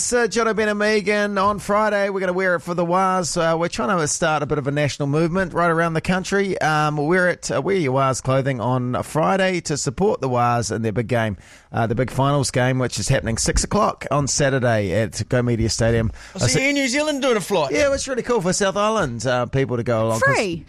Jono, Ben and Megan. On Friday, we're going to wear it for the Waz. We're trying to start a bit of a national movement right around the country. Wear your Waz clothing on Friday to support the Waz in their big game, the big finals game, which is happening 6 o'clock on Saturday at Go Media Stadium. I see Air New Zealand doing a flight. Yeah, it's really cool for South Island people to go along. Free?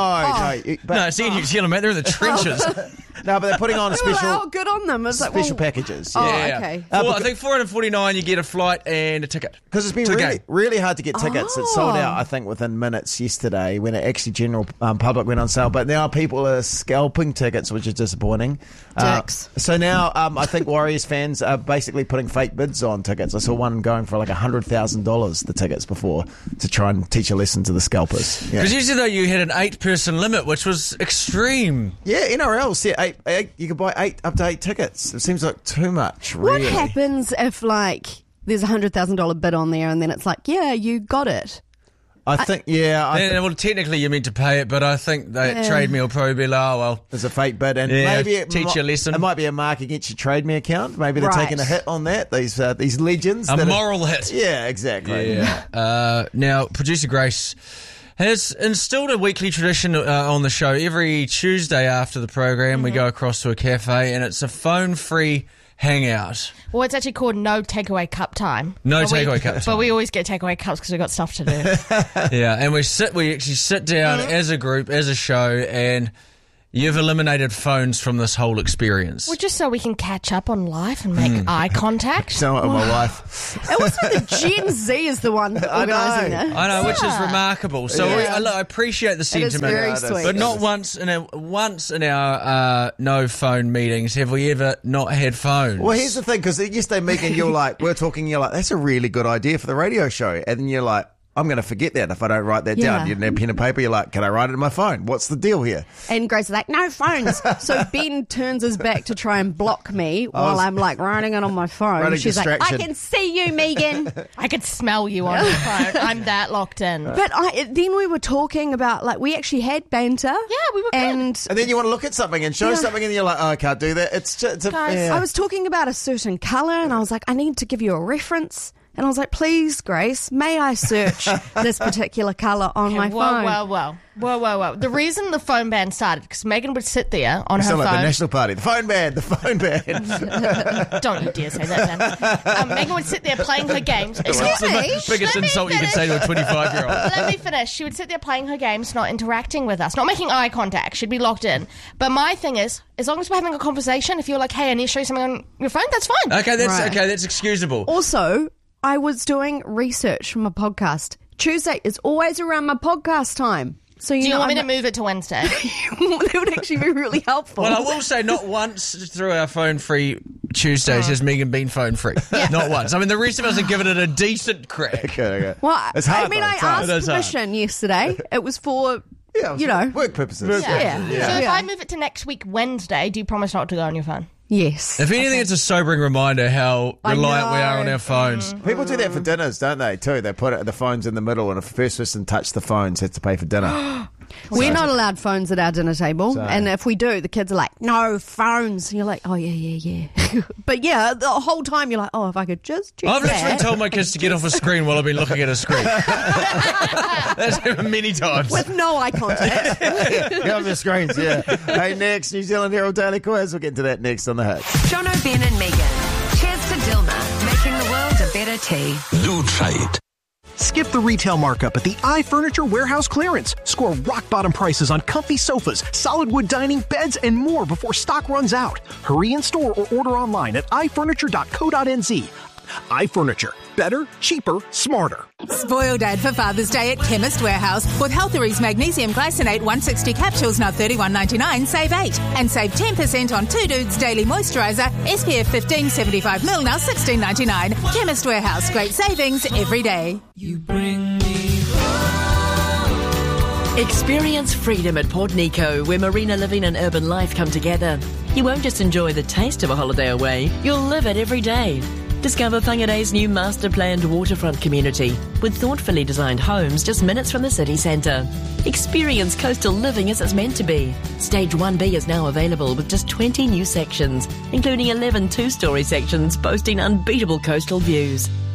No. It's Air New Zealand, mate. They're in the trenches. No, but they're putting on a special. Good on them. It's special packages. Oh, Yeah. okay. I think $449 you get a flight and a ticket. Because it's been really hard to get tickets. It sold out, I think, within minutes yesterday when it actually general public went on sale. But now people are scalping tickets, which is disappointing. Dicks. So now I think Warriors fans are basically putting fake bids on tickets. I saw one going for like $100,000 the tickets before to try and teach a lesson to the scalpers. Because usually though you had an 8-person limit, which was extreme. Yeah, NRL said eight. You could buy up to 8 tickets. It seems like too much. Really. What happens if there's a $100,000 bid on there and then it's like, yeah, you got it? I think, well, technically you're meant to pay it, but I think that Trade Me will probably be like, oh, well. There's a fake bid, and maybe teach you a lesson. It might be a mark against your Trade Me account. Maybe they're taking a hit on that, these legends. A moral hit. Yeah, exactly. Yeah. Now, producer Grace has instilled a weekly tradition on the show. Every Tuesday after the program, we go across to a cafe, and it's a phone-free hangout. Well, it's actually called No Takeaway Cup Time. No takeaway cup time. But we always get takeaway cups because we've got stuff to do. Yeah, and we actually sit down as a group, as a show, and you've eliminated phones from this whole experience. Well, just so we can catch up on life and make eye contact. So my wife. It was for the Gen Z is the one organising it. I know, which is remarkable. So I appreciate the sentiment. It is very sweet. But not once in our no phone meetings have we ever not had phones. Well, here's the thing, because yesterday, Megan, we're talking, you're like, that's a really good idea for the radio show. And then you're like, I'm going to forget that if I don't write that down. You have pen and paper. You're like, can I write it in my phone? What's the deal here? And Grace is like, no phones. So Ben turns his back to try and block me while I'm like writing it on my phone. She's like, I can see you, Megan. I could smell you on the phone. I'm that locked in. But then we were talking about, we actually had banter. Yeah, we were good. And then you want to look at something and show something and you're like, oh, I can't do that. It's just, I was talking about a certain colour and I was like, I need to give you a reference. And I was like, please, Grace, may I search this particular colour on my phone? Whoa. The reason the phone ban started, because Megan would sit there on her phone. Like the National Party. The phone ban. Don't you dare say that, Dan. Megan would sit there playing her games. Excuse me? The biggest insult you could say to a 25-year-old. Let me finish. She would sit there playing her games, not interacting with us, not making eye contact. She'd be locked in. But my thing is, as long as we're having a conversation, if you're like, hey, I need to show you something on your phone, that's fine. Okay, that's excusable. Also, I was doing research from a podcast. Tuesday is always around my podcast time. So do you want me to move it to Wednesday? That would actually be really helpful. Well, I will say not once through our phone-free Tuesdays has Megan been phone-free. Yeah. Not once. I mean, the rest of us have given it a decent crack. Okay. Well, it's hard, I asked permission yesterday. It was for... work purposes. Yeah. So if I move it to next week, Wednesday, do you promise not to go on your phone? Yes. If anything, it's a sobering reminder how reliant we are on our phones. People do that for dinners, don't they, too? They put the phones in the middle, and if the first person touched the phones, has to pay for dinner. We're not allowed phones at our dinner table. And if we do, the kids are like, no phones. And you're like, oh, yeah. But yeah, the whole time you're like, oh, if I could just check I've literally told my kids to get off a screen while I've been looking at a screen. That's happened many times. With no eye contact. Get off your screens, yeah. Hey, next, New Zealand Herald Daily Quiz. We'll get to that next on The Hit. Jono, Ben and Megan. Cheers to Dilma, making the world a better tea. New trade. Skip the retail markup at the iFurniture Warehouse Clearance. Score rock-bottom prices on comfy sofas, solid wood dining, beds, and more before stock runs out. Hurry in store or order online at ifurniture.co.nz. iFurniture. Better, cheaper, smarter. Spoil Dad for Father's Day at Chemist Warehouse. With Healthies Magnesium Glycinate 160 capsules, now $31.99, save 8. And save 10% on 2 Dudes Daily Moisturiser, SPF 15 75ml, now $16.99. Chemist Warehouse, great savings every day. You bring me home. Experience freedom at Port Nico, where marina living and urban life come together. You won't just enjoy the taste of a holiday away, you'll live it every day. Discover Whangarei's new master-planned waterfront community with thoughtfully designed homes just minutes from the city centre. Experience coastal living as it's meant to be. Stage 1B is now available with just 20 new sections, including 11 two-storey sections boasting unbeatable coastal views.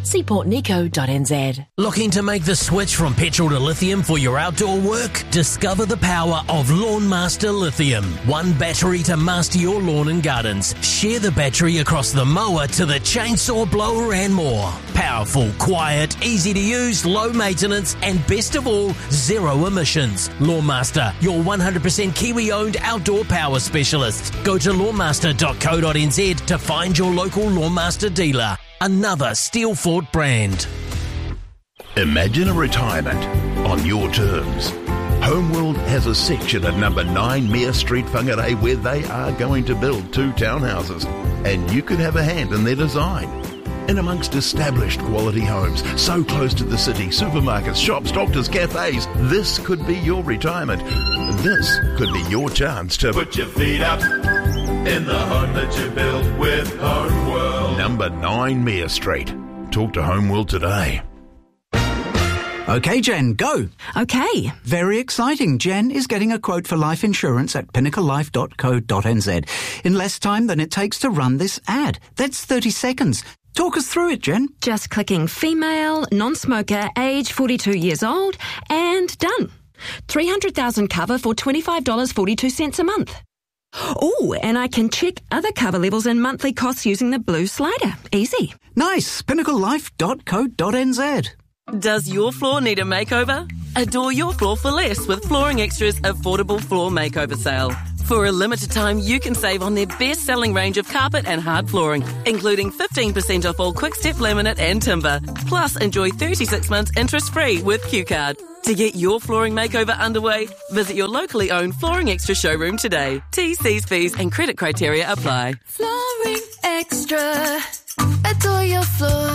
See portnico.nz. Looking to make the switch from petrol to lithium for your outdoor work? Discover the power of Lawnmaster Lithium. One battery to master your lawn and gardens. Share the battery across the mower to the chainsaw, blower and more. Powerful, quiet, easy to use, low maintenance and best of all, zero emissions. Lawnmaster, your 100% Kiwi-owned outdoor power specialist. Go to lawnmaster.co.nz to find your local Lawnmaster dealer. Another Steelfort brand. Imagine a retirement on your terms. Homeworld has a section at number 9 Mea Street, Whangarei, where they are going to build 2 townhouses, and you could have a hand in their design. In amongst established quality homes, so close to the city, supermarkets, shops, doctors, cafes, this could be your retirement. This could be your chance to put your feet up in the home that you built with Homeworld. Number 9 Mea Street. Talk to Homeworld today. OK, Jen, go. OK. Very exciting. Jen is getting a quote for life insurance at pinnaclelife.co.nz in less time than it takes to run this ad. That's 30 seconds. Talk us through it, Jen. Just clicking female, non-smoker, age 42 years old, and done. 300,000 cover for $25.42 a month. Oh, and I can check other cover levels and monthly costs using the blue slider. Easy. Nice. pinnaclelife.co.nz. Does your floor need a makeover? Adore your floor for less with Flooring Extra's affordable floor makeover sale. For a limited time, you can save on their best-selling range of carpet and hard flooring, including 15% off all quick-step laminate and timber. Plus, enjoy 36 months interest-free with Q-Card. To get your flooring makeover underway, visit your locally owned Flooring Extra showroom today. T's, fees and credit criteria apply. Flooring Extra. Adore your floor.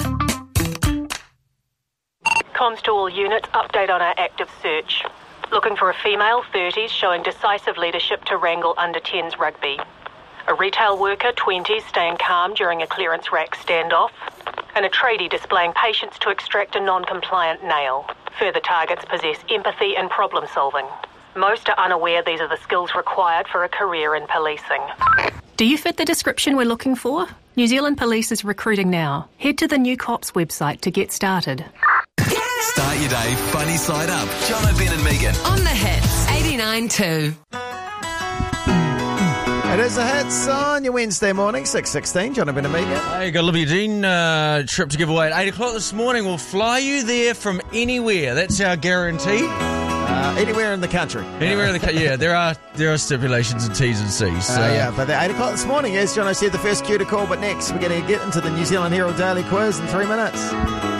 Comms to all units, update on our active search. Looking for a female, 30s, showing decisive leadership to wrangle under 10s rugby. A retail worker, 20s, staying calm during a clearance rack standoff. And a tradie displaying patience to extract a non-compliant nail. Further targets possess empathy and problem solving. Most are unaware these are the skills required for a career in policing. Do you fit the description we're looking for? New Zealand Police is recruiting now. Head to the New Cops website to get started. Start your day funny side up. Jono, Ben and Megan. On the hits, 89.2. It is a hits on your Wednesday morning, 6:16. John and Megan. Hey, got Olivia Dean trip to give away at 8 o'clock this morning. We'll fly you there from anywhere. That's our guarantee. Anywhere in the country. Anywhere in the country. Yeah, there are stipulations and T's and C's. So. Yeah, but at 8 o'clock this morning, as Jono said, the first cue to call. But next, we're going to get into the New Zealand Herald Daily Quiz in 3 minutes.